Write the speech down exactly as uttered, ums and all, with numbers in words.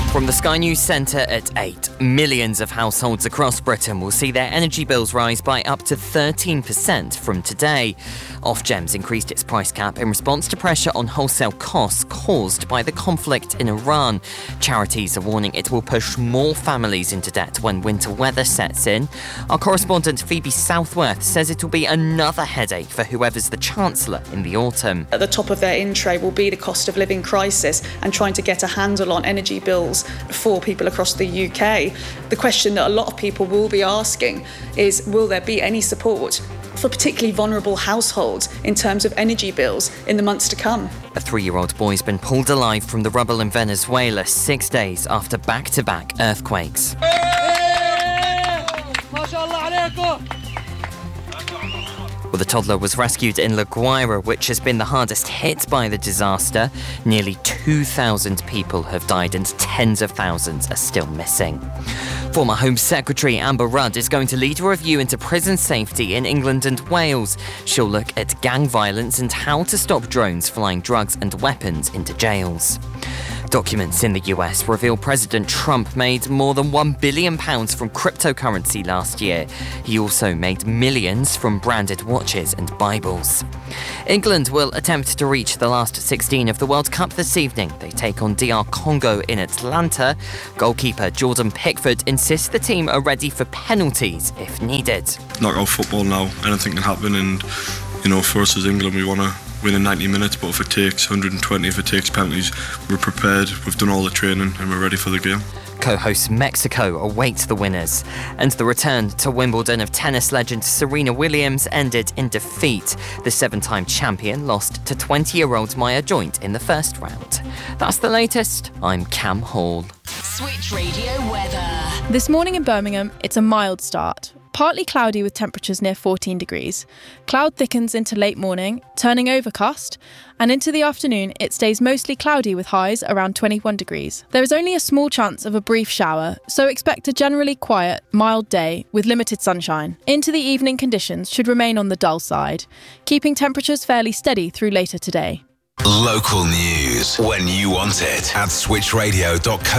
From the Sky News Centre at eight, millions of households across Britain will see their energy bills rise by up to thirteen percent from today. Ofgem's increased its price cap in response to pressure on wholesale costs caused by the conflict in Iran. Charities are warning it will push more families into debt when winter weather sets in. Our correspondent Phoebe Southworth says it will be another headache for whoever's the Chancellor in the autumn. At the top of their in tray will be the cost of living crisis and trying to get a handle on energy bills for people across the U K. The question that a lot of people will be asking is, will there be any support for particularly vulnerable households in terms of energy bills in the months to come? A three-year-old boy's been pulled alive from the rubble in Venezuela six days after back-to-back earthquakes. Well, the toddler was rescued in La Guaira, which has been the hardest hit by the disaster. Nearly two thousand people have died and tens of thousands are still missing. Former Home Secretary Amber Rudd is going to lead a review into prison safety in England and Wales. She'll look at gang violence and how to stop drones flying drugs and weapons into jails. Documents in the U S reveal President Trump made more than one billion pounds from cryptocurrency last year. He also made millions from branded watches and Bibles. England will attempt to reach the last sixteen of the World Cup this evening. They take on D R Congo in Atlanta. Goalkeeper Jordan Pickford insists the team are ready for penalties if needed. Knockout football now, anything can happen, and you know, for us as England, we want to win in ninety minutes, but if it takes one hundred twenty, if it takes penalties, we're prepared, we've done all the training and we're ready for the game. Co-host Mexico await the winners. And the return to Wimbledon of tennis legend Serena Williams ended in defeat. The seven-time champion lost to twenty-year-old Maya Joint in the first round. That's the latest. I'm Cam Hall. Switch Radio weather. This morning in Birmingham, it's a mild start. Partly cloudy with temperatures near fourteen degrees. Cloud thickens into late morning, turning overcast, and into the afternoon it stays mostly cloudy with highs around twenty-one degrees. There is only a small chance of a brief shower, so expect a generally quiet, mild day with limited sunshine. Into the evening conditions should remain on the dull side, keeping temperatures fairly steady through later today. Local news when you want it at switch radio dot co